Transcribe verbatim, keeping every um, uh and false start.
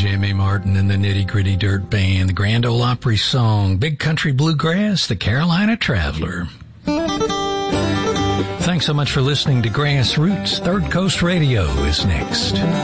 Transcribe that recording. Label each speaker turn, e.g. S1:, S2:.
S1: Jimmy Martin and the Nitty Gritty Dirt Band, the Grand Ole Opry song, Big Country Bluegrass, the Carolina Traveler. Thanks so much for listening to Grassroots. Third Coast Radio is next.